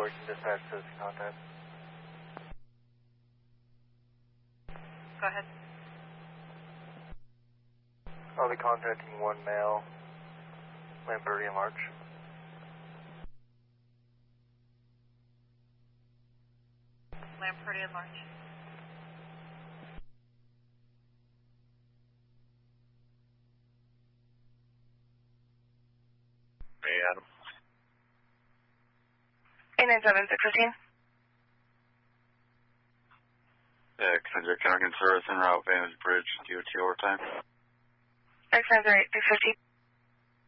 or you can dispatch citizen contact. Go ahead. I'll be contacting one male, Lamberti and Larch. Lamberti and Larch. Hey, Adam. 897-615. Yeah, Extender Kennergan Service en route, Vantage Bridge, DOT overtime. Extender 8-615.